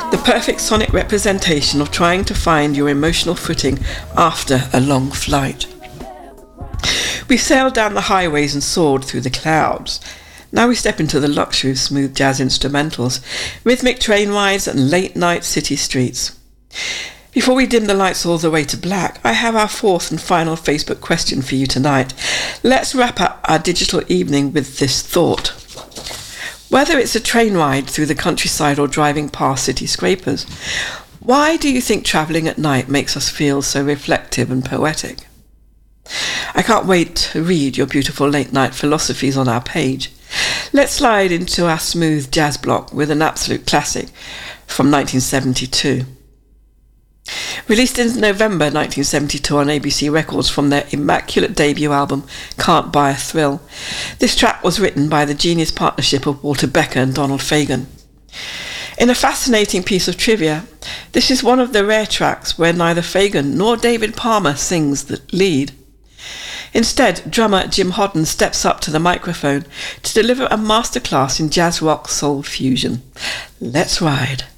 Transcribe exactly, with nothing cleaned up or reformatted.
The perfect sonic representation of trying to find your emotional footing after a long flight. We've sailed down the highways and soared through the clouds. Now we step into the luxury of smooth jazz instrumentals, rhythmic train rides and late-night city streets. Before we dim the lights all the way to black, I have our fourth and final Facebook question for you tonight. Let's wrap up our digital evening with this thought. Whether it's a train ride through the countryside or driving past city scrapers, why do you think travelling at night makes us feel so reflective and poetic? I can't wait to read your beautiful late-night philosophies on our page. Let's slide into our smooth jazz block with an absolute classic from nineteen seventy-two. Released in November nineteen seventy-two on A B C Records from their immaculate debut album, Can't Buy a Thrill, this track was written by the genius partnership of Walter Becker and Donald Fagen. In a fascinating piece of trivia, this is one of the rare tracks where neither Fagen nor David Palmer sings the lead. Instead, drummer Jim Hodden steps up to the microphone to deliver a masterclass in jazz rock soul fusion. Let's ride.